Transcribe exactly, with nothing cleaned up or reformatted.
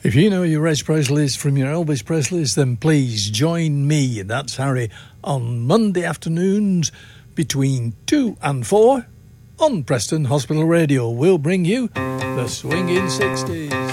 If you know your Elvis Presleys from your Elvis Presleys, then please join me, that's Harry, on Monday afternoons between two and four on Preston Hospital Radio. We'll bring you the Swinging sixties.